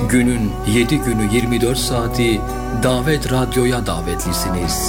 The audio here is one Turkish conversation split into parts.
Günün 7 günü 24 saati Davet Radyo'ya davetlisiniz.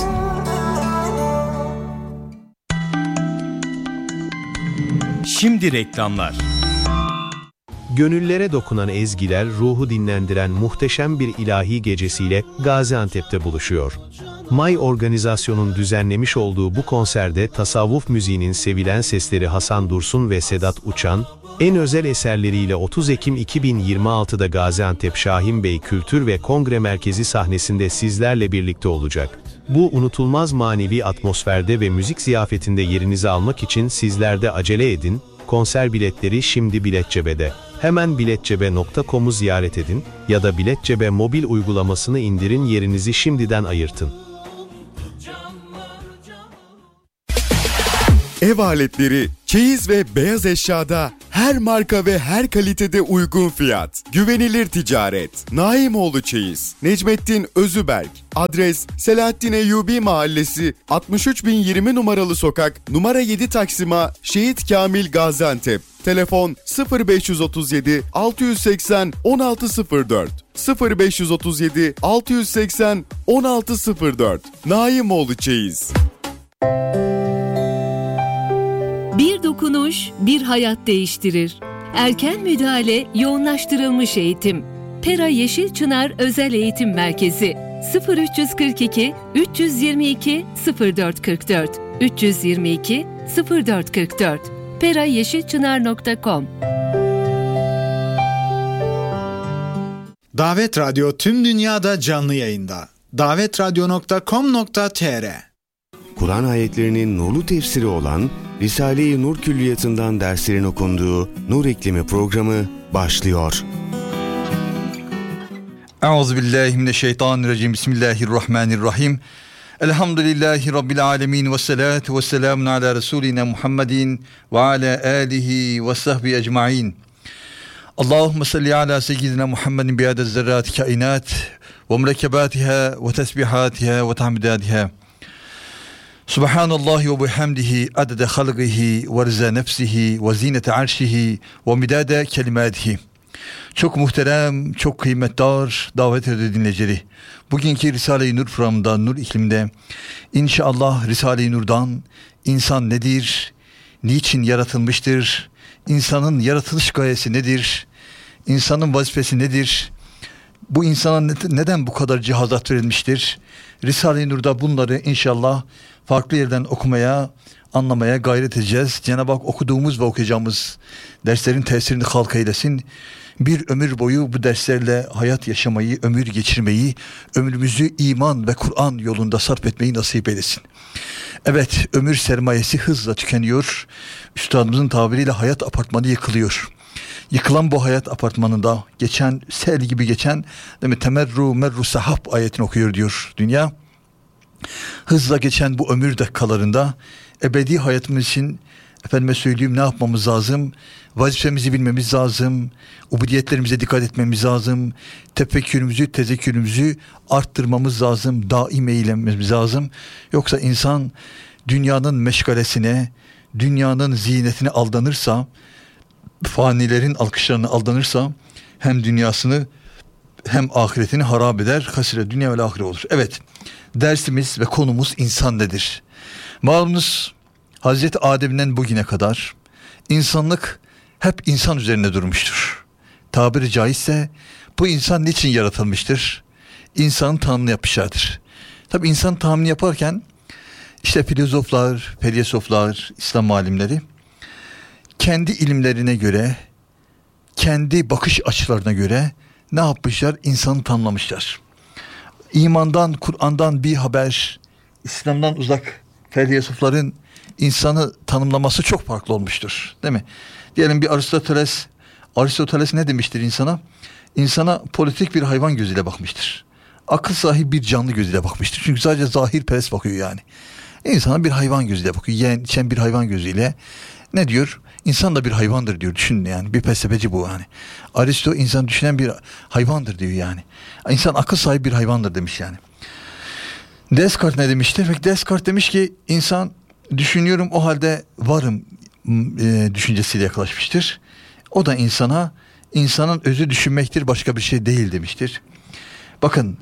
Şimdi reklamlar. Gönüllere dokunan ezgiler, ruhu dinlendiren muhteşem bir ilahi gecesiyle Gaziantep'te buluşuyor. May Organizasyon'un düzenlemiş olduğu bu konserde tasavvuf müziğinin sevilen sesleri Hasan Dursun ve Sedat Uçan, en özel eserleriyle 30 Ekim 2026'da Gaziantep Şahin Bey Kültür ve Kongre Merkezi sahnesinde sizlerle birlikte olacak. Bu unutulmaz manevi atmosferde ve müzik ziyafetinde yerinizi almak için sizler de acele edin, konser biletleri şimdi Biletcebe'de. Hemen biletcebe.com'u ziyaret edin ya da Biletcebe mobil uygulamasını indirin, yerinizi şimdiden ayırtın. Ev aletleri, çeyiz ve beyaz eşyada her marka ve her kalitede uygun fiyat. Güvenilir ticaret. Naimoğlu Çeyiz. Necmettin Özüberk. Adres Selahattin Eyyubi Mahallesi 63020 numaralı sokak numara 7 Taksim'a Şehit Kamil Gaziantep. Telefon 0537 680 1604 0537 680 1604. Naimoğlu Çeyiz. Bir dokunuş, bir hayat değiştirir. Erken müdahale, yoğunlaştırılmış eğitim. Pera Yeşil Çınar Özel Eğitim Merkezi 0342 322 0444 322 0444 perayeşilçınar.com. Davet Radyo tüm dünyada canlı yayında. davetradyo.com.tr. Kur'an ayetlerinin nurlu tefsiri olan Risale-i Nur Külliyatı'ndan derslerin okunduğu Nur İklimi programı başlıyor. Euzubillahimineşşeytanirracim. Bismillahirrahmanirrahim. Elhamdülillahi Rabbil alemin ve salatu ve selamun ala Resulina Muhammedin ve ala alihi ve sahbihi ecma'in. Allahümme salli ala seyyidina Muhammedin bi'aded zerrat kainat ve mrekebatiha ve tesbihatiha ve tahmidatiha. Subhanallah ve bihamdihi adede halqihi ve rıza nefsihi ve zinete arşihi ve midade kelimatihi. Çok muhterem, çok kıymetdar davet ediyor dinleyicileri. Bugünkü Risale-i Nur programında, Nur İklim'de inşallah Risale-i Nur'dan insan nedir, niçin yaratılmıştır, insanın yaratılış gayesi nedir, insanın vazifesi nedir, bu insana neden bu kadar cihazat verilmiştir? Risale-i Nur'da bunları inşallah farklı yerden okumaya, anlamaya gayret edeceğiz. Cenab-ı Hak okuduğumuz ve okuyacağımız derslerin tesirini halk eylesin. Bir ömür boyu bu derslerle hayat yaşamayı, ömür geçirmeyi, ömrümüzü iman ve Kur'an yolunda sarf etmeyi nasip eylesin. Evet, ömür sermayesi hızla tükeniyor. Üstadımızın tabiriyle hayat apartmanı yıkılıyor. Yıkılan bu hayat apartmanında geçen, sel gibi geçen, değil mi? Temerru merru sahab ayetini okuyor diyor dünya. Hızla geçen bu ömür dakikalarında ebedi hayatımız için efendime söyleyeyim ne yapmamız lazım? Vazifemizi bilmemiz lazım. Ubudiyetlerimize dikkat etmemiz lazım. Tefekkürümüzü, tezekkürümüzü arttırmamız lazım. Daim eğlenmemiz lazım. Yoksa insan dünyanın meşgalesine, dünyanın ziynetine aldanırsa, fanilerin alkışlarına aldanırsa hem dünyasını hem ahiretini harap eder. Hasire dünya ve ahire olur. Evet, dersimiz ve konumuz insan nedir? Malumunuz Hazreti Adem'den bugüne kadar insanlık hep insan üzerine durmuştur. Tabiri caizse bu insan niçin yaratılmıştır? İnsanın tanımını yapmışlardır. Tabi insan tanımını yaparken işte filozoflar, felsefeciler, İslam alimleri kendi ilimlerine göre, kendi bakış açılarına göre ne yapmışlar? İnsanı tanımlamışlar. İmandan, Kur'an'dan bir haber, İslam'dan uzak felsefelerin insanı tanımlaması çok farklı olmuştur. Değil mi? Diyelim bir Aristoteles ne demiştir insana? İnsana politik bir hayvan gözüyle bakmıştır. Akıl sahibi bir canlı gözüyle bakmıştır. Çünkü sadece zahirperest bakıyor yani. İnsana bir hayvan gözüyle bakıyor. Yiyen, içen bir hayvan gözüyle. Ne diyor? İnsan da bir hayvandır diyor. Düşünün yani. Bir felsefeci bu yani. Aristo insan düşünen bir hayvandır diyor yani. İnsan akıl sahibi bir hayvandır demiş yani. Descartes ne demiştir? Ve Descartes demiş ki insan düşünüyorum o halde varım düşüncesiyle yaklaşmıştır. O da insana insanın özü düşünmektir, başka bir şey değil demiştir. Bakın,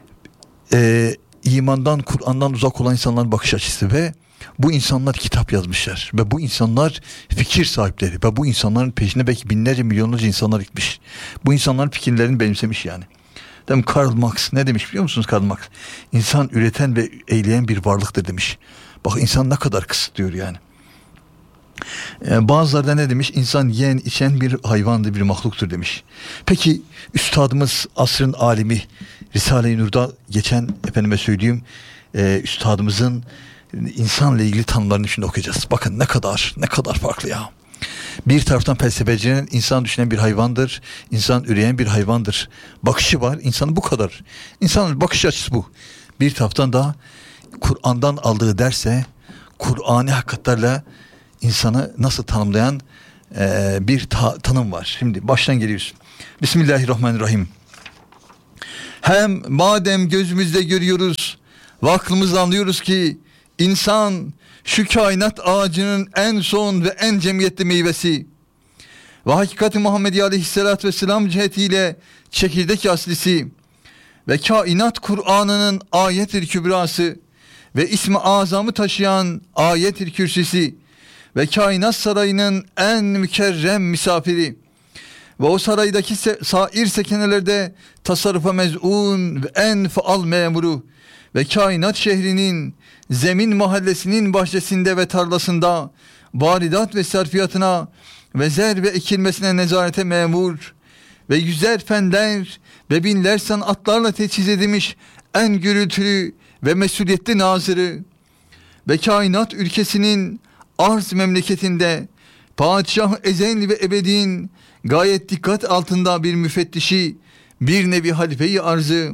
imandan, Kur'an'dan uzak olan insanların bakış açısı ve bu insanlar kitap yazmışlar ve bu insanlar fikir sahipleri ve bu insanların peşine belki binlerce, milyonlarca insanlar gitmiş. Bu insanların fikirlerini benimsemiş yani. Değil mi? Karl Marx ne demiş biliyor musunuz Karl Marx? İnsan üreten ve eyleyen bir varlıktır demiş. Bak insan ne kadar kısıtlıyor yani. Bazıları da ne demiş? İnsan yiyen içen bir hayvandır, bir mahluktur demiş. Peki üstadımız asrın alimi Risale-i Nur'da geçen efendime söyleyeyim üstadımızın insanla ilgili tanımlarını şimdi okuyacağız. Bakın ne kadar farklı ya. Bir taraftan felsefecinin insan düşünen bir hayvandır, insan üreyen bir hayvandır bakışı var. İnsanın bu kadar. İnsanın bakış açısı bu. Bir taraftan da Kur'an'dan aldığı derse Kur'an'ı hakikatlerle insanı nasıl tanımlayan bir tanım var. Şimdi baştan geliyoruz. Bismillahirrahmanirrahim. Hem madem gözümüzde görüyoruz ve aklımızla anlıyoruz ki insan şu kainat ağacının en son ve en cemiyetli meyvesi ve hakikati Muhammedi Aleyhisselatü Vesselam cihetiyle çekirdek aslisi ve kainat Kur'an'ının ayet-i kübrası ve ismi azamı taşıyan ayet-i kürsisi ve kainat sarayının en mükerrem misafiri ve o saraydaki sair sekenelerde tasarrufa mez'un ve en faal memuru ve kainat şehrinin zemin mahallesinin bahçesinde ve tarlasında varidat ve sarfiyatına ve zer ve ekilmesine nezarete memur ve yüzer fenler ve binler sanatlarla teçhiz edilmiş en gürültülü ve mesuliyetli nazırı ve kainat ülkesinin arz memleketinde padişah ezel ve ebedin gayet dikkat altında bir müfettişi, bir nevi halife-i arzı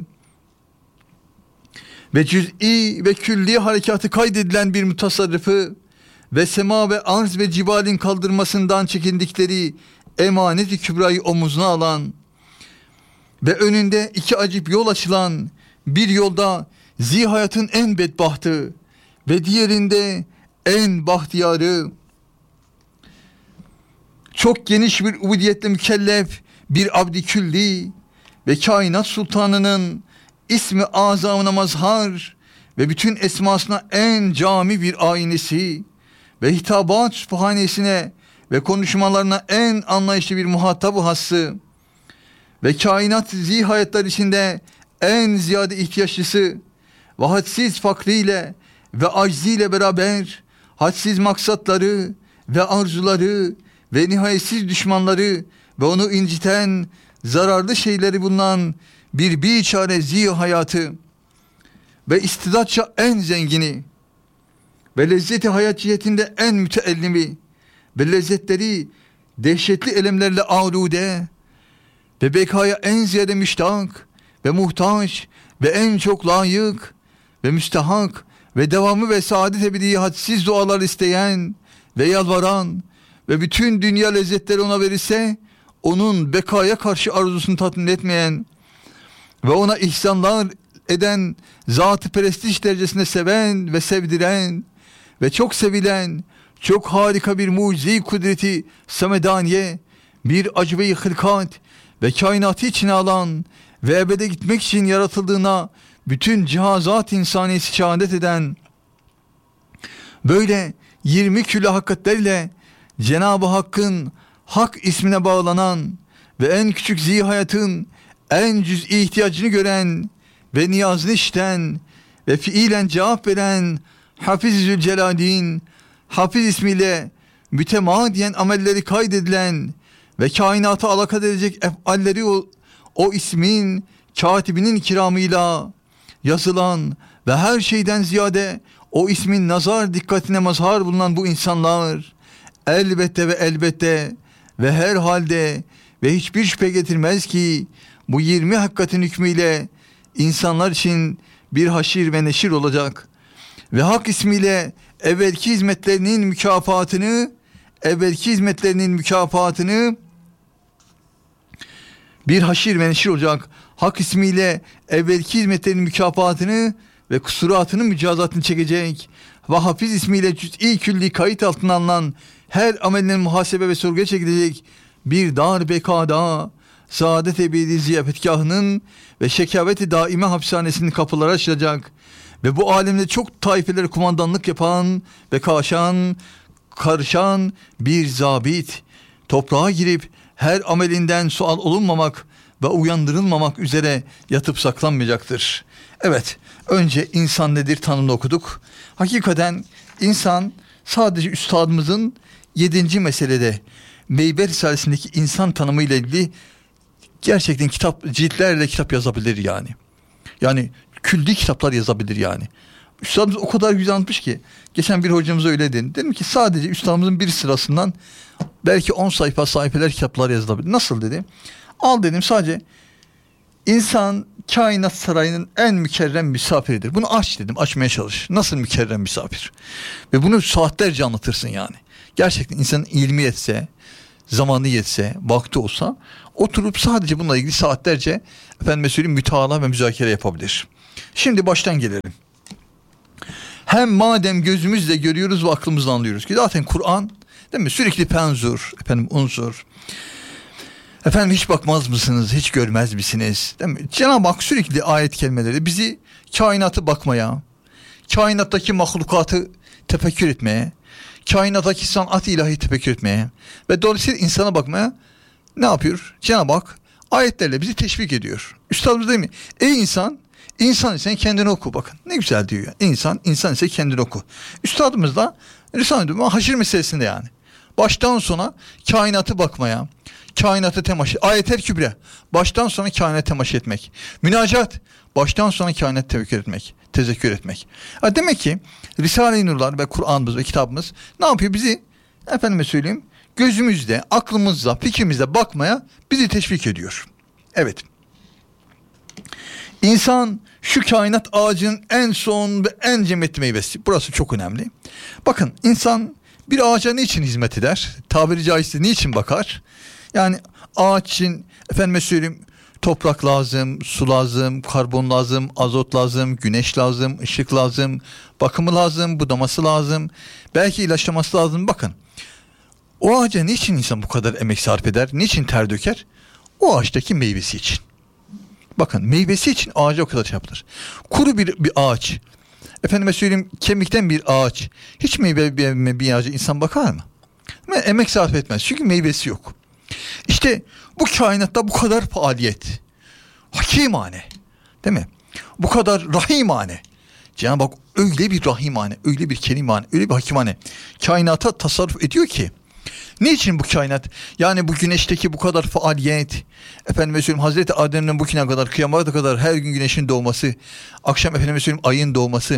ve cüz'i ve külli harekatı kaydedilen bir mutasarrıfı ve sema ve arz ve cibalin kaldırmasından çekindikleri emanet-i kübrayı omuzuna alan ve önünde iki acip yol açılan bir yolda zihayatın en bedbahtı ve diğerinde en bahtiyarı, çok geniş bir ubudiyetle mükellef bir abd-i külli ve kainat sultanının ismi azamına mazhar ve bütün esmasına en cami bir aynesi ve hitabat sübhanesine ve konuşmalarına en anlayışlı bir muhatab-ı hası ve kainat zihayetler içinde en ziyade ihtiyaçlısı ve hadsiz fakriyle ve acziyle beraber hadsiz maksatları ve arzuları ve nihayetsiz düşmanları ve onu inciten zararlı şeyleri bulunan bir biçare hayatı ve istidatça en zengini ve lezzeti hayat cihetinde en müteellimi ve lezzetleri dehşetli elemlerle alude ve bekaya en ziyade müştak ve muhtaç ve en çok layık ve müstahak ve devamı ve saadet ebedi hadsiz dualar isteyen ve yalvaran ve bütün dünya lezzetleri ona verirse onun bekaya karşı arzusunu tatmin etmeyen ve ona ihsanlar eden zat-ı prestij derecesinde seven ve sevdiren ve çok sevilen çok harika bir mucize-i kudreti samedaniye bir acbe-i hılkat ve kainatı içine alan ve ebede gitmek için yaratıldığına bütün cihazat insaniyesi şehadet eden böyle 20 külle hakikatlerle Cenab-ı Hakk'ın hak ismine bağlanan ve en küçük zihayatın en cüz'i ihtiyacını gören ve niyazını işiten ve fiilen cevap veren Hafiz-i Zülcelal'in Hafiz ismiyle mütemadiyen amelleri kaydedilen ve kainata alakadar edecek efalleri o ismin katibinin kiramıyla yazılan ve her şeyden ziyade o ismin nazar dikkatine mazhar bulunan bu insanlar elbette ve elbette ve her halde ve hiçbir şüphe getirmez ki bu 20 hakikatin hükmüyle insanlar için bir haşir ve neşir olacak ve hak ismiyle evvelki hizmetlerinin mükafatını bir haşir ve neşir olacak. Hak ismiyle evvelki hizmetlerinin mükafatını ve kusuratının mücazatını çekecek ve Hafiz ismiyle cüz'i külli kayıt altına alınan her amelinin muhasebe ve sorguya çekilecek bir dar bekada, saadet ebedi ziyafetgahının ve şekaveti daime hapishanesinin kapıları açılacak ve bu alemde çok taifeleri kumandanlık yapan ve karışan bir zabit toprağa girip her amelinden sual olunmamak ve uyandırılmamak üzere yatıp saklanmayacaktır. Evet, önce insan nedir tanımını okuduk. Hakikaten insan sadece üstadımızın 7. meselede Meyve Risalesi'ndeki insan tanımı ile ilgili gerçekten ciltlerle kitap yazabilir yani. Yani külli kitaplar yazabilir yani. Üstadımız o kadar güzel anlatmış ki. Geçen bir hocamız öyle dedi. Dedim ki sadece üstadımızın bir sırasından belki 10 sayfeler kitaplar yazılabilir. Nasıl dedi? Al dedim, sadece insan kainat sarayının en mükerrem misafiridir. Bunu aç dedim, açmaya çalış. Nasıl mükerrem misafir? Ve bunu saatlerce anlatırsın yani. Gerçekten insanın ilmi yetse, zamanı yetse, vakti olsa oturup sadece bununla ilgili saatlerce müteala ve müzakere yapabilir. Şimdi baştan gelelim. Hem madem gözümüzle görüyoruz ve aklımızla anlıyoruz ki zaten Kur'an, değil mi? Sürekli penzur, unsur. Hiç bakmaz mısınız, hiç görmez misiniz? Değil mi? Cenab-ı Hak sürekli ayet kelimeleri bizi kainatı bakmaya, kainattaki mahlukatı tefekkür etmeye, kainattaki sanat-ı ilahi tefekkür etmeye ve dolayısıyla insana bakmaya ne yapıyor? Cenab-ı Hak ayetlerle bizi teşvik ediyor. Üstadımız değil mi? Ey insan, insan ise kendini oku. Bakın ne güzel diyor ya. İnsan ise kendini oku. Üstadımız da Risale-i Haşr meselesinde yani. Baştan sona kainatı bakmaya, kainatı temaşa, ayet-el kübre, baştan sona kainatı temaşa etmek. Münacat, baştan sona kainatı tezekkür etmek. Demek ki Risale-i Nurlar ve Kur'an'ımız ve kitabımız ne yapıyor? Bizi gözümüzle, aklımızla, fikrimizle bakmaya bizi teşvik ediyor. Evet. İnsan şu kainat ağacının en son ve en cemiyetli meyvesi. Burası çok önemli. Bakın, insan bir ağaca niçin hizmet eder? Tabiri caizse niçin bakar? Yani ağaç için toprak lazım, su lazım, karbon lazım, azot lazım, güneş lazım, ışık lazım, bakımı lazım, budaması lazım, belki ilaçlaması lazım. Bakın, o ağaca niçin insan bu kadar emek sarf eder? Niçin ter döker? O ağaçtaki meyvesi için. Bakın, meyvesi için ağaca o kadar şey yapılır. Kuru bir ağaç, kemikten bir ağaç, hiç meyve bir ağaca insan bakar mı? Emek sarf etmez çünkü meyvesi yok. İşte bu kainatta bu kadar faaliyet, hakimane, değil mi? Bu kadar rahimane. Cenab-ı Hak öyle bir rahimane, öyle bir kerimane, öyle bir hakimane kainata tasarruf ediyor ki. Niçin bu kainat? Yani bu güneşteki bu kadar faaliyet, Hazreti Adem'den bugüne kadar, kıyamata kadar her gün güneşin doğması, akşam ayın doğması,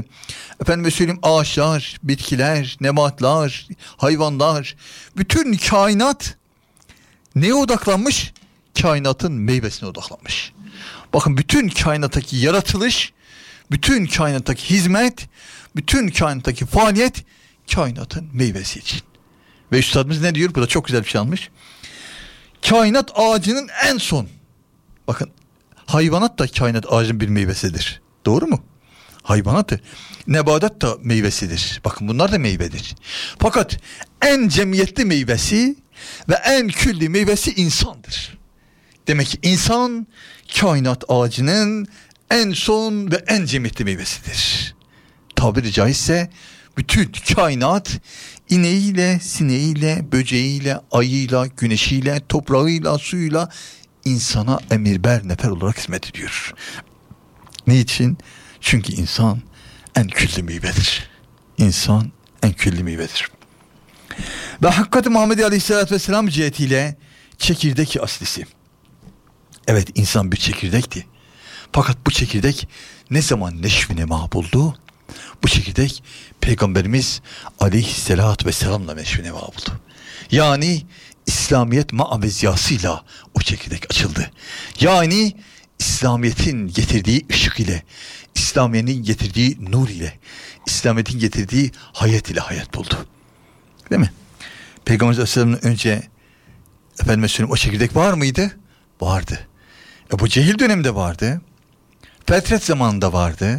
ağaçlar, bitkiler, nebatlar, hayvanlar, bütün kainat neye odaklanmış? Kainatın meyvesine odaklanmış. Bakın, bütün kainattaki yaratılış, bütün kainattaki hizmet, bütün kainattaki faaliyet kainatın meyvesi için. Ve üstadımız ne diyor? Bu da çok güzel bir şey almış. Kainat ağacının en son. Bakın, hayvanat da kainat ağacının bir meyvesidir. Doğru mu? Hayvanat da, nebatat da meyvesidir. Bakın, bunlar da meyvedir. Fakat en cemiyetli meyvesi ve en külli meyvesi insandır. Demek ki insan kainat ağacının en son ve en cemiyetli meyvesidir. Tabiri caizse bütün kainat ineğiyle, sineğiyle, böceğiyle, ayıyla, güneşiyle, toprağıyla, suyuyla insana emirber nefer olarak hizmet ediyor. Niçin? Çünkü insan en külli meyvedir. İnsan en külli meyvedir. Ve Hakkati Muhammed Aleyhisselatü Vesselam cihetiyle çekirdek aslisi. Evet, insan bir çekirdekti. Fakat bu çekirdek ne zaman neşv-i-nema buldu? Bu çekirdek Peygamberimiz Aleyhisselatü Vesselam'la neşv-i-nema buldu. Yani İslamiyet ma'aveziyasıyla o çekirdek açıldı. Yani İslamiyet'in getirdiği ışık ile, İslamiyet'in getirdiği nur ile, İslamiyet'in getirdiği hayat ile hayat buldu. Değil mi? Peygamber Aleyhisselam'dan önce o çekirdek var mıydı? Vardı. Bu cehil döneminde vardı. Fetret zamanında vardı.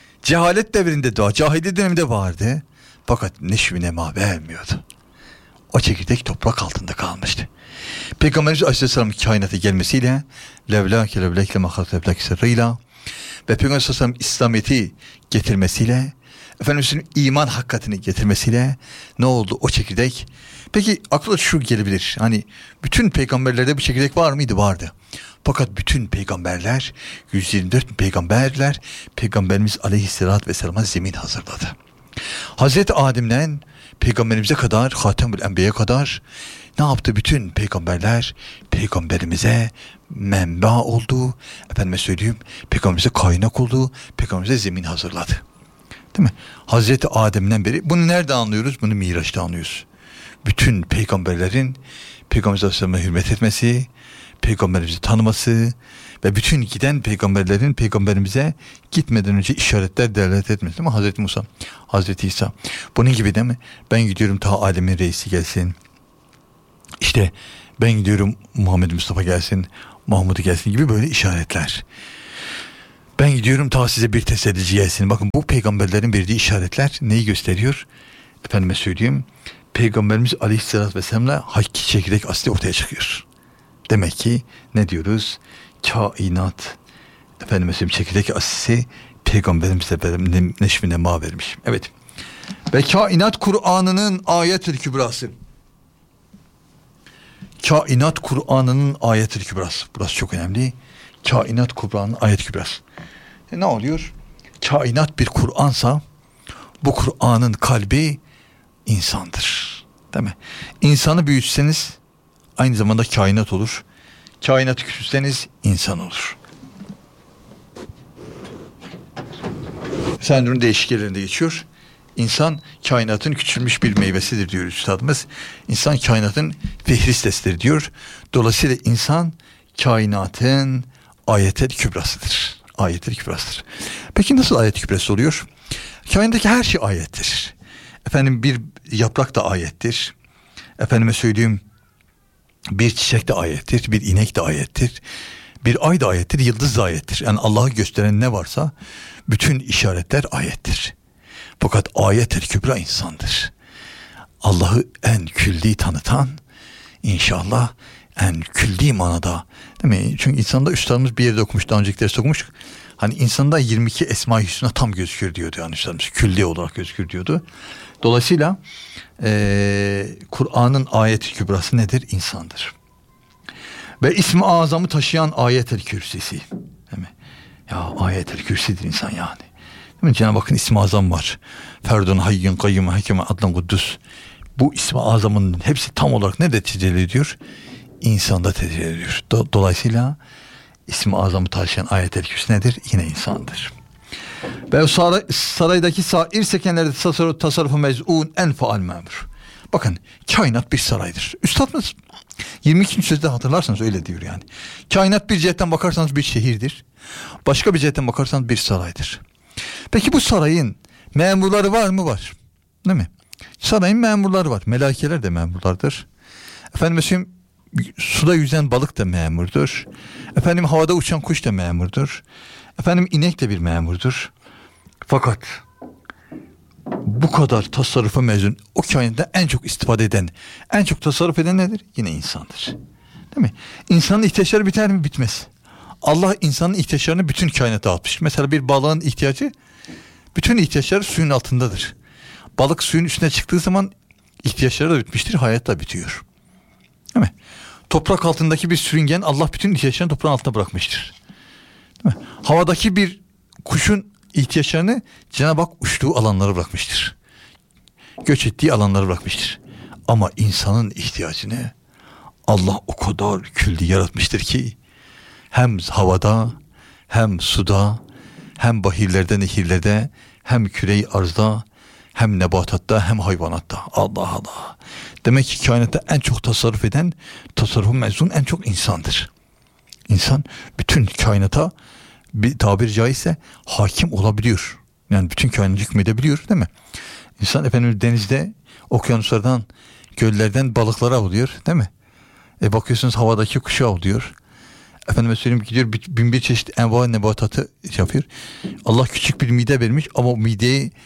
Cehalet devrinde de, cahiliye döneminde vardı. Fakat neşv-i nema vermiyordu. O çekirdek toprak altında kalmıştı. Peygamberimiz Aleyhisselam'ın kainata gelmesiyle levlâke levlâke lemahat levlâke sırrıyla ve Peygamberimiz Aleyhisselam İslamiyet'i getirmesiyle, Efendimiz'in iman hakikatini getirmesiyle ne oldu o çekirdek? Peki akla şu gelebilir. Hani bütün peygamberlerde bu çekirdek var mıydı? Vardı. Fakat bütün peygamberler, 124 peygamberler, Peygamberimiz Aleyhisselatü Vesselam'a zemin hazırladı. Hazreti Adem'den Peygamberimize kadar, Hatemül Enbiya'ya kadar ne yaptı? Bütün peygamberler Peygamberimize menba oldu. Efendime söyleyeyim, Peygamberimize kaynak oldu. Peygamberimize zemin hazırladı. Değil mi? Hazreti Adem'den beri. Bunu nerede anlıyoruz? Bunu Miraç'ta anlıyoruz. Bütün peygamberlerin Peygamberimize Aleyhisselam'a hürmet etmesi, Peygamberimizi tanıması ve bütün giden peygamberlerin Peygamberimize gitmeden önce işaretler delalet etmesi, değil mi? Hazreti Musa, Hazreti İsa. Bunun gibi değil mi? Ben gidiyorum ta alemin reisi gelsin. İşte ben gidiyorum Muhammed Mustafa gelsin, Mahmud'u gelsin gibi böyle işaretler. Ben gidiyorum ta size bir tesellici gelsin. Bakın bu peygamberlerin verdiği işaretler neyi gösteriyor? Efendime söyleyeyim. Peygamberimiz Aleyhisselatü Vesselam'la hakiki çekirdek asli ortaya çıkıyor. Demek ki ne diyoruz? Kainat, efendime söyleyeyim, çekirdek aslisi Peygamberimize neşvine ma vermiş. Evet. Ve kainat Kur'an'ının ayet-ül kübrası. Kainat Kur'an'ının ayet-ül kübrası. Burası çok önemli. Kainat Kur'an'ın ayet-ül kübrası. Ne oluyor? Kainat bir Kur'ansa bu Kur'an'ın kalbi insandır. Değil mi? İnsanı büyütseniz aynı zamanda kainat olur. Kainatı küçültseniz insan olur. Sendrun değişik yerlerinde geçiyor. İnsan kainatın küçülmüş bir meyvesidir diyor üstadımız. İnsan kainatın fehristesidir diyor. Dolayısıyla insan kainatın ayet-el kübrasıdır. Ayet-el kübrasıdır. Peki nasıl ayet-el kübrası oluyor? Kainattaki her şey ayettir. Efendim bir yaprak da ayettir. Efendime söyleyeyim, bir çiçek de ayettir, bir inek de ayettir. Bir ay da ayettir, yıldız da ayettir. Yani Allah'ı gösteren ne varsa bütün işaretler ayettir. Fakat ayet-el kübra insandır. Allah'ı en külli tanıtan, inşallah en külli manada, değil mi? Çünkü insanda üstadımız bir yerde okumuş, daha önceki ders okumuş. Hani insanda 22 Esma-i Hüsna tam gözükür diyordu, yani üstadımız külli olarak gözükür diyordu. Dolayısıyla Kur'an'ın ayet-i kübrası nedir? İnsandır. Ve İsmi Azam'ı taşıyan ayet-el kürsisi. Değil mi? Ya ayet-el kürsidir insan yani. Değil mi? Cenab-ı Hakk'ın İsmi Azam var. Ferdun hayyun kayyum hakeme adlan kuddus. Bu İsmi Azam'ın hepsi tam olarak nerede tecelli ediyor? İnsanda tecelli ediyor. Dolayısıyla İsmi Azam'ı taşıyan ayet-el kürsi nedir? Yine insandır. Ve saraydaki sair sekenlerde tasarrufu mez'un en faal memur. Bakın kainat bir saraydır. Üstadımız 22. sözde hatırlarsanız öyle diyor yani. Kainat bir cihetten bakarsanız bir şehirdir. Başka bir cihetten bakarsanız bir saraydır. Peki bu sarayın memurları var mı? Var. Değil mi? Sarayın memurları var. Melaikeler de memurlardır. Efendim mesela suda yüzen balık da memurdur. Efendim havada uçan kuş da memurdur. Efendim inek de bir memurdur. Fakat bu kadar tasarrufa mezun, o kainatta en çok istifade eden, en çok tasarruf eden nedir? Yine insandır. Değil mi? İnsanın ihtiyaçları biter mi? Bitmez. Allah insanın ihtiyaçlarını bütün kainata atmış. Mesela bir balığın ihtiyacı, bütün ihtiyaçları suyun altındadır. Balık suyun üstüne çıktığı zaman ihtiyaçları da bitmiştir, hayat da bitiyor. Değil mi? Toprak altındaki bir sürüngen, Allah bütün ihtiyaçlarını toprağın altına bırakmıştır. Değil mi? Havadaki bir kuşun ihtiyaçlarını Cenab-ı Hak uçtuğu alanlara bırakmıştır. Göç ettiği alanlara bırakmıştır. Ama insanın ihtiyacını Allah o kadar külli yaratmıştır ki hem havada, hem suda, hem bahirlerde, nehirlerde, hem küre-i arzda, hem nebatatta, hem hayvanatta. Allah Allah. Demek ki kainatta en çok tasarruf eden, tasarrufu mezun en çok insandır. İnsan bütün kainata bir tabir caizse hakim olabiliyor. Yani bütün kainatı hükmedebiliyor, değil mi? İnsan efendim denizde, okyanuslardan, göllerden balıkları avlıyor, değil mi? Bakıyorsunuz havadaki kuşu avlıyor. Efendime söyleyeyim, gidiyor bin bir çeşit enva nebatatı yapıyor. Allah küçük bir mide vermiş ama o mideyi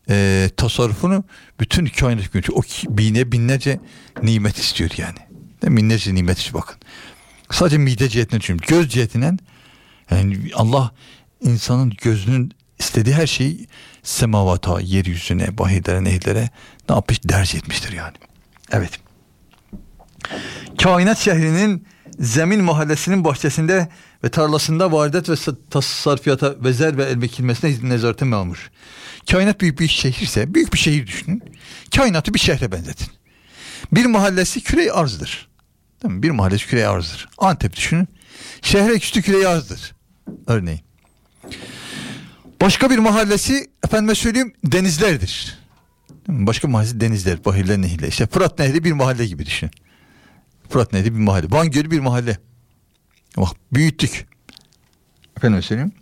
tasarrufunu bütün kainat gücü, o binlerce nimet istiyor yani. Binlerce nimet istiyor bakın. Sadece mide cihetinden düşünün. Göz cihetinden yani Allah insanın gözünün istediği her şeyi semavata, yeryüzüne, bahirlere, nehirlere ne yapmış? Derc etmiştir yani. Evet. Kainat şehrinin Zemin mahallesinin bahçesinde ve tarlasında varidet ve tasarrufiyata ve zer ve el ekilmesine nezarete memur. Kainat büyük bir şehirse, büyük bir şehir düşünün. Kainatı bir şehre benzetin. Bir mahallesi küre-i arzdır. Değil mi? Bir mahallesi küre-i arzdır. Antep düşünün. Şehre üstü küre-i arzdır. Örneğin. Başka bir mahallesi efendime söyleyeyim denizlerdir. Başka bir mahallesi denizler, bahirler, nehirler. İşte Fırat Nehri bir mahalle gibi düşünün. Fırat Nehri bir mahalle. Van Gölü bir mahalle. Bak büyüttük. Efendim söyleyeyim.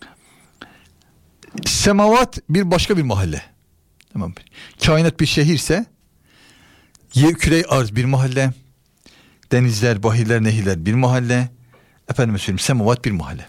Semavat bir başka bir mahalle. Tamam. Kainat bir şehirse küre-i arz bir mahalle. Denizler, bahirler, nehirler bir mahalle. Efendim söyleyeyim semavat bir mahalle.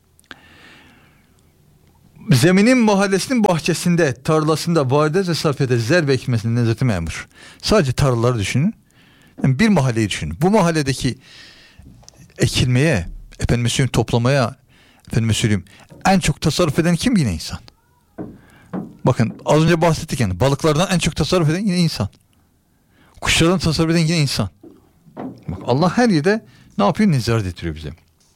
Zeminin mahallesinin bahçesinde, tarlasında, varidet ve sarfiyete, zer ve ekmesinde nezareti memur. Sadece tarlaları düşünün. Yani bir mahalleyi düşünün. Bu mahalledeki ekilmeye, efendim söyleyeyim toplamaya, efendim söyleyeyim en çok tasarruf eden kim? Yine insan. Bakın az önce bahsettik yani balıklardan en çok tasarruf eden yine insan. Kuşlardan tasarruf eden yine insan. Bak Allah her yerde ne yapıyor? Nezaret ettiriyor bize.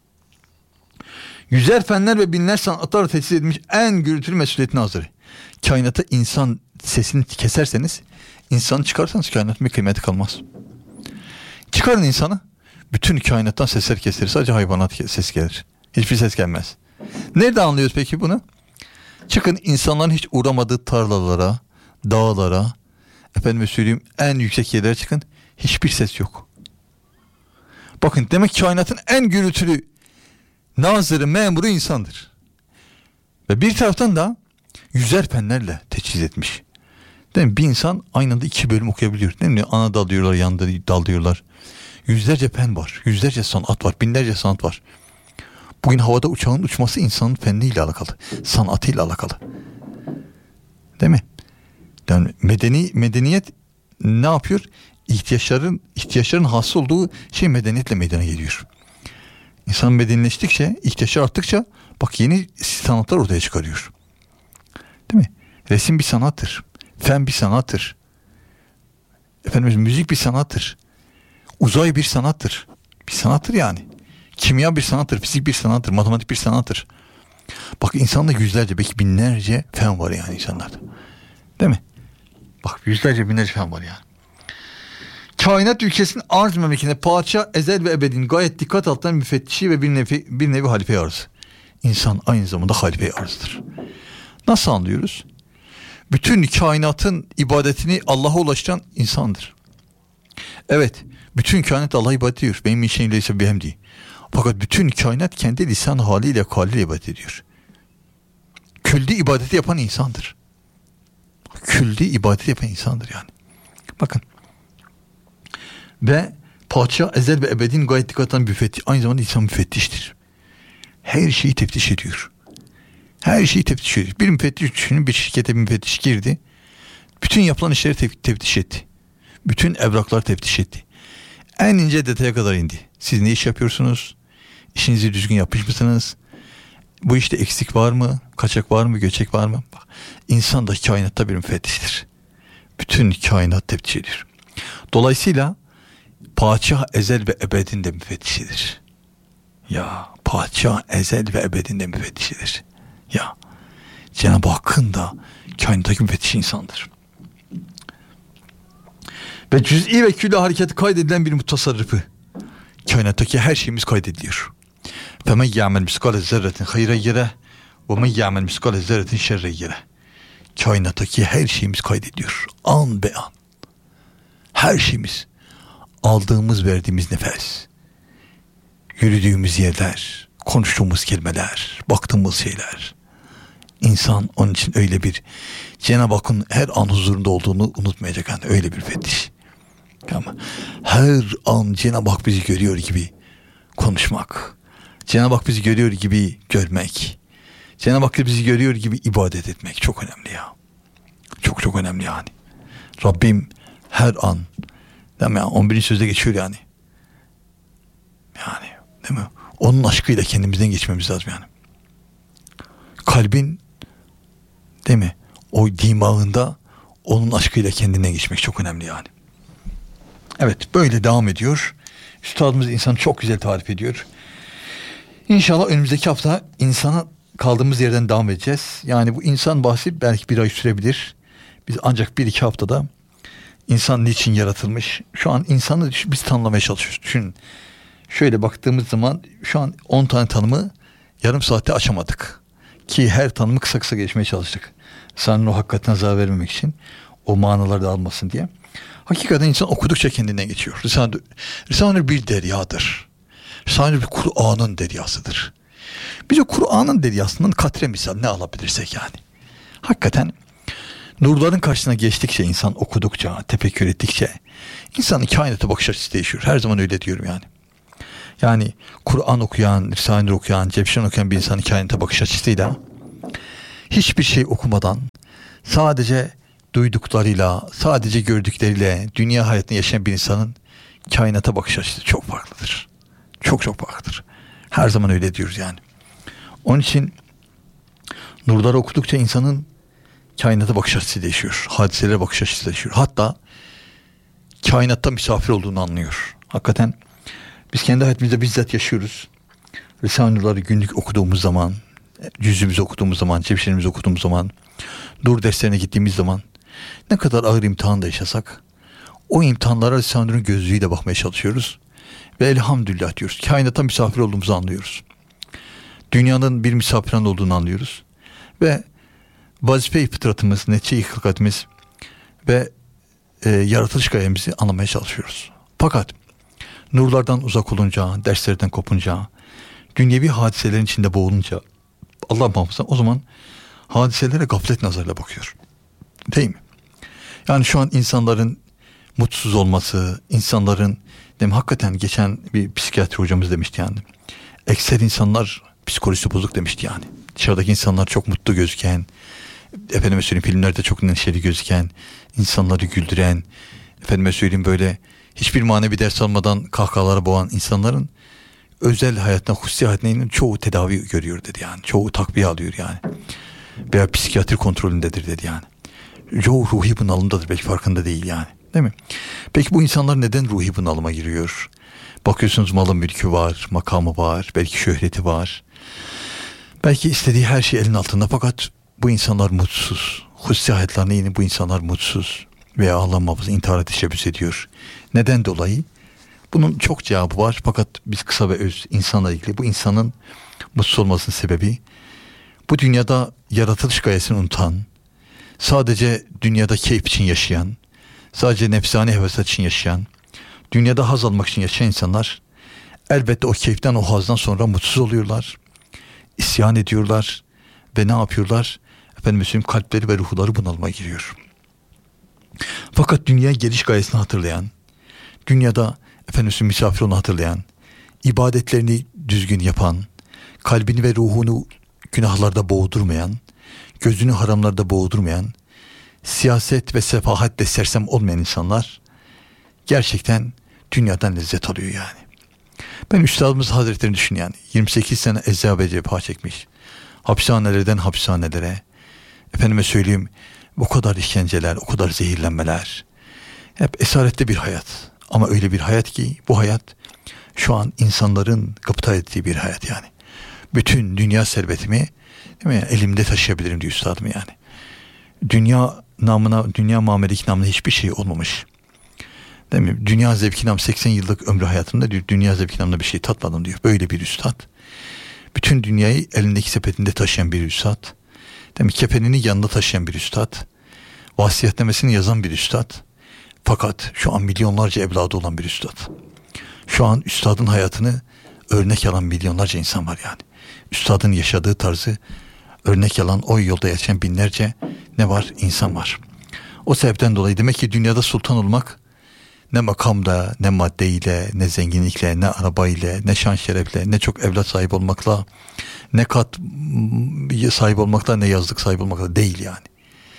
Yüzer fenler ve binler sanatlar tesis edilmiş en gürültülü mesuliyetin hazırı. Kainata insan sesini keserseniz, insanı çıkarsanız kainatın bir kıymeti kalmaz. Çıkarın insanı, bütün kainattan sesler kesilir. Sadece hayvanat ses gelir. Hiçbir ses gelmez. Nerede anlıyoruz peki bunu? Çıkın insanların hiç uğramadığı tarlalara, dağlara, efendime söyleyeyim en yüksek yerlere çıkın. Hiçbir ses yok. Bakın demek kainatın en gürültülü nazırı, memuru insandır. Ve bir taraftan da yüzer fenlerle teçhiz etmiş. Değil mi? Bir insan aynı anda 2 bölüm okuyabiliyor. Değil mi? Ana dal diyorlar, yan dal diyorlar. Yüzlerce fen var, yüzlerce sanat var, binlerce sanat var. Bugün havada uçağın uçması insanın fenliyle alakalı, sanatıyla alakalı. Değil mi? Yani medeniyet ne yapıyor? İhtiyaçların hasıl olduğu şey medeniyetle meydana geliyor. İnsan medenileştikçe, ihtiyaçlar arttıkça bak yeni sanatlar ortaya çıkarıyor. Değil mi? Resim bir sanattır. Fen bir sanattır. Efendim müzik bir sanattır. Uzay bir sanattır. Bir sanattır yani. Kimya bir sanattır, fizik bir sanattır, matematik bir sanattır. Bak insanda yüzlerce, belki binlerce fen var yani insanlarda. Değil mi? Bak yüzlerce, binlerce fen var yani. Kainat ülkesinin arz memleketine padişah ezel ve ebedin gayet dikkat altından müfettişi ve bir nevi halife-i arz. İnsan aynı zamanda halife-i arzdır. Nasıl anlıyoruz? Bütün kainatın ibadetini Allah'a ulaştıran insandır. Evet, bütün kainat Allah'a ibadet ediyor. Benim min şeyin leyse bihemdi. Fakat bütün kainat kendi lisan haliyle, kaliyle ibadet ediyor. Külli ibadeti yapan insandır. Külli ibadeti yapan insandır yani. Bakın. Ve padişah ezel ve ebedin gayet dikkatlen müfettiş. Aynı zamanda insan müfettiştir. Her şeyi teftiş ediyor. Her şeyi teftiş ediyor. Bir müfettiş düşünün, bir şirkete bir müfettiş girdi. Bütün yapılan işleri teftiş etti. Bütün evrakları teftiş etti. En ince detaya kadar indi. Siz ne iş yapıyorsunuz? İşinizi düzgün yapmış mısınız? Bu işte eksik var mı? Kaçak var mı? Göçek var mı? Bak, insan da kainatta bir müfettiştir. Bütün kainat teftiş ediyor. Dolayısıyla padişah ezel ve ebedin de müfettişidir. Ya padişah ezel ve ebedin de müfettişidir. Ya Cenab-ı Hakk'ın da kainattaki müfettiş insandır. Ve cüz'i ve külli hareketi kaydedilen bir mutasarrıfı. Kainattaki her şeyimiz kaydediliyor. فَمَنْ يَعْمَلْ مِسْقَالَ زَرَّةٍ خَيْرًا يَرَهُ وَمَنْ يَعْمَلْ مِسْقَالَ زَرَّةٍ شَرًّا يَرَهُ. Kainattaki her şeyimiz kaydediliyor. An be an. Her şeyimiz. Aldığımız, verdiğimiz nefes. Yürüdüğümüz yerler. Konuştuğumuz kelimeler. Baktığımız şeyler. İnsan onun için öyle bir Cenab-ı Hakk'ın her an huzurunda olduğunu unutmayacak. Yani öyle bir fetiş. Ama her an Cenab-ı Hak bizi görüyor gibi konuşmak. Cenab-ı Hak bizi görüyor gibi görmek. Cenab-ı Hak bizi görüyor gibi ibadet etmek çok önemli ya. Çok çok önemli yani. Rabbim her an, değil mi? 11. sözde geçiyor yani. Yani değil mi? Onun aşkıyla kendimizden geçmemiz lazım yani. Kalbin, değil mi? O dimağında onun aşkıyla kendinden geçmek çok önemli yani. Evet, böyle devam ediyor. Üstadımız insanı çok güzel tarif ediyor. İnşallah önümüzdeki hafta insana kaldığımız yerden devam edeceğiz. Yani bu insan bahsi belki bir ay sürebilir. Biz ancak 1-2 haftada insan niçin yaratılmış? Şu an insanı biz tanımlamaya çalışıyoruz. Düşünün. Şöyle baktığımız zaman şu an 10 tane tanımı yarım saatte açamadık. Ki her tanımı kısa kısa geçmeye çalıştık. Sanırım o hakikaten zarar vermemek için, o manaları da almasın diye. Hakikaten insan okudukça kendinden geçiyor. Risale-i bir deryadır. Risale-i bir Kur'an'ın deryasıdır. Biz o Kur'an'ın deryasından katre misal ne alabilirsek yani. Hakikaten nurların karşısına geçtikçe, insan okudukça, tefekkür ettikçe insanın kainata bakış açısı değişiyor. Her zaman öyle diyorum yani. Yani Kur'an okuyan, Risale-i Nur okuyan, Cevşen okuyan bir insanın kainata bakış açısıyla hiçbir şey okumadan sadece duyduklarıyla, sadece gördükleriyle dünya hayatını yaşayan bir insanın kainata bakış açısı çok farklıdır. Çok çok farklıdır. Her zaman öyle diyoruz yani. Onun için nurları okudukça insanın kainata bakış açısı değişiyor. Hadiselere bakış açısı değişiyor. Hatta kainatta misafir olduğunu anlıyor. Hakikaten biz kendi hayatımızda bizzat yaşıyoruz. Risale-i Nur'ları günlük okuduğumuz zaman, cüzümüzü okuduğumuz zaman, cevşerimizi okuduğumuz zaman, nur derslerine gittiğimiz zaman ne kadar ağır imtihan da yaşasak o imtihanlara Risale-i Nur'un gözlüğüyle bakmaya çalışıyoruz. Ve elhamdülillah diyoruz. Kainata misafir olduğumuzu anlıyoruz. Dünyanın bir misafirhan olduğunu anlıyoruz. Ve vazife-i fıtratımız, netice-i hılkatimiz ve yaratılış gayemizi anlamaya çalışıyoruz. Fakat nurlardan uzak olunca, derslerden kopunca, dünyevi hadiselerin içinde boğulunca, Allah muhafaza, o zaman hadiselere gaflet nazarıyla bakıyor. Değil mi? Yani şu an insanların mutsuz olması, insanların, değil mi? Hakikaten geçen bir psikiyatri hocamız demişti yani. Ekser insanlar psikolojisi bozuk demişti yani. Dışarıdaki insanlar çok mutlu gözüken, efendime söyleyeyim filmlerde çok neşeli gözüken, insanları güldüren, efendime söyleyeyim böyle hiçbir manevi ders almadan kahkahalara boğan insanların özel hayatına, hususi hayatına çoğu tedavi görüyor dedi yani. Çoğu takviye alıyor yani. Veya psikiyatri kontrolündedir dedi yani. Çoğu ruhi bunalımdadır, belki farkında değil yani. Değil mi? Peki bu insanlar neden ruhi bunalıma giriyor? Bakıyorsunuz malı mülkü var, makamı var, belki şöhreti var. Belki istediği her şey elin altında, fakat bu insanlar mutsuz. Hususi hayatlarına yine bu insanlar mutsuz. Veya Allah muhafaza intihara teşebbüs ediyor. Neden dolayı? Bunun çok cevabı var, fakat biz kısa ve öz insanla ilgili bu insanın mutsuz olmasının sebebi, bu dünyada yaratılış gayesini unutan, sadece dünyada keyif için yaşayan, sadece nefsani hevesler için yaşayan, dünyada haz almak için yaşayan insanlar elbette o keyiften, o hazdan sonra mutsuz oluyorlar, isyan ediyorlar ve ne yapıyorlar? Efendim söyleyeyim, kalpleri ve ruhları bunalıma giriyor. Fakat dünyaya geliş gayesini hatırlayan, dünyada efendim söyleyeyim misafir onu hatırlayan, ibadetlerini düzgün yapan, kalbini ve ruhunu günahlarda boğdurmayan, gözünü haramlarda boğdurmayan, siyaset ve sefahatle sersem olmayan insanlar gerçekten dünyadan lezzet alıyor yani. Ben Üstadımız Hazretleri'ni düşün yani. 28 sene eza ve cefa çekmiş. Hapishanelerden hapishanelere. Efendime söyleyeyim, o kadar işkenceler, o kadar zehirlenmeler. Hep esaretli bir hayat. Ama öyle bir hayat ki bu hayat şu an insanların gıpta ettiği bir hayat yani. Bütün dünya servetimi, değil mi, elimde taşıyabilirim diyor üstadım yani. Dünya namına, dünya muameleki namına hiçbir şey olmamış. Değil mi? Dünya zevki namı 80 yıllık ömrü hayatında diyor, dünya zevki namına bir şey tatmadım diyor. Böyle bir üstad. Bütün dünyayı elindeki sepetinde taşıyan bir üstad. Değil mi? Kefenini yanında taşıyan bir üstad. Vasiyetnamesini yazan bir üstad. Fakat şu an milyonlarca evladı olan bir üstad. Şu an üstadın hayatını örnek alan milyonlarca insan var yani. Üstadın yaşadığı tarzı örnek alan, o yolda yaşayan binlerce ne var? İnsan var. O sebepten dolayı demek ki dünyada sultan olmak ne makamda, ne maddeyle, ne zenginlikle, ne arabayla, ne şan şerefle, ne çok evlat sahibi olmakla, ne kat sahibi olmakla, ne yazlık sahibi olmakla değil yani.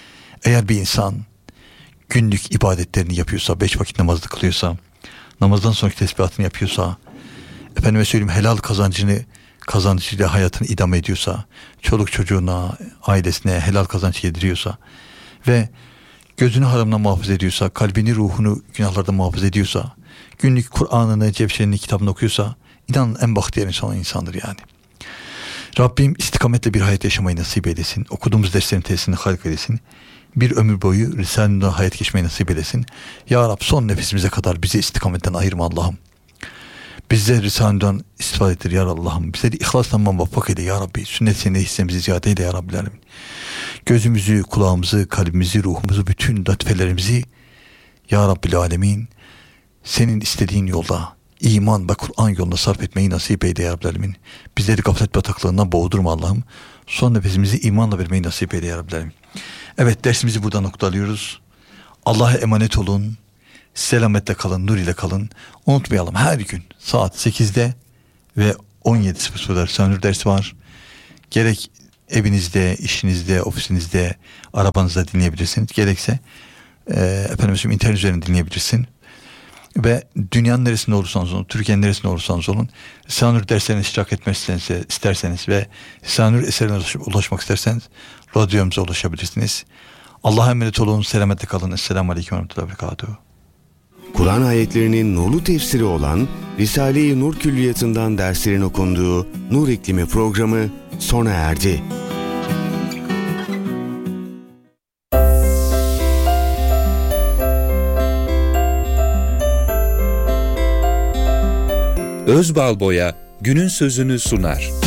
Eğer bir insan günlük ibadetlerini yapıyorsa, 5 vakit namazını kılıyorsa, namazdan sonraki tesbihatını yapıyorsa, efendime söyleyeyim helal kazancıyla hayatını idame ediyorsa, çoluk çocuğuna, ailesine helal kazanç yediriyorsa ve gözünü haramdan muhafaza ediyorsa, kalbini, ruhunu günahlardan muhafaza ediyorsa, günlük Kur'an'ını, Cevşen'ini, kitabını okuyorsa, inanın en bahtiyar insan insandır yani. Rabbim istikametle bir hayat yaşamayı nasip eylesin. Okuduğumuz derslerin tesirini halk eylesin. Bir ömür boyu Risale-i hayat geçmeyi nasip eylesin. Ya Rab, son nefesimize kadar bizi istikametten ayırma Allah'ım. Bizleri Risale'den istifade ettir ya Allah'ım. Bizleri ihlasla muvaffak eyle ya Rabbi. Sünnet senede hissemizi ziyade eyle ya Rabbi. Gözümüzü, kulağımızı, kalbimizi, ruhumuzu, bütün latfelerimizi ya Rabbil Alemin senin istediğin yolda, iman ve Kur'an yoluna sarf etmeyi nasip eyle ya Rabbil Alemin. Bizleri gaflet bataklığından boğdurma Allah'ım. Son nefesimizi imanla vermeyi nasip eyle ya Rabbil Alemin. Evet, dersimizi burada noktalıyoruz. Allah'a emanet olun. Selametle kalın, nur ile kalın. Unutmayalım, her gün saat 8'de ve 17.00'da Risale-i Nur dersi var. Gerek evinizde, işinizde, ofisinizde, arabanızda dinleyebilirsiniz. Gerekse internet üzerinden dinleyebilirsin. Ve dünyanın neresinde olursanız olun, Türkiye'nin neresinde olursanız olun, Risale-i Nur derslerine iştirak etmesini isterseniz ve Risale-i Nur eserlerine ulaşmak isterseniz radyomuza ulaşabilirsiniz. Allah'a emanet olun, selametle kalın. Esselamu Aleyküm ve Rahmetullahi ve Berekatuhu. Kur'an ayetlerinin nurlu tefsiri olan Risale-i Nur Külliyatı'ndan derslerin okunduğu Nur İklimi programı sona erdi. Özbalboya günün sözünü sunar.